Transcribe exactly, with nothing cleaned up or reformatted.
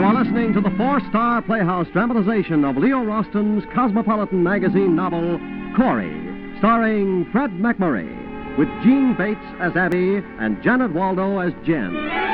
are listening to the four-star Playhouse dramatization of Leo Roston's Cosmopolitan magazine novel, Corey, starring Fred McMurray, with Jean Bates as Abby and Janet Waldo as Jen.